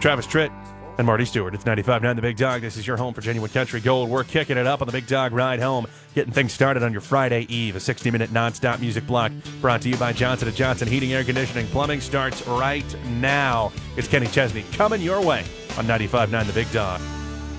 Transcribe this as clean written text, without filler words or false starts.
Travis Tritt and Marty Stewart. It's 95.9 The Big Dog. This is your home for genuine country gold. We're kicking it up on the Big Dog Ride Home, getting things started on your Friday Eve. A 60-minute nonstop music block brought to you by Johnson & Johnson Heating, Air Conditioning, Plumbing starts right now. It's Kenny Chesney coming your way on 95.9 The Big Dog.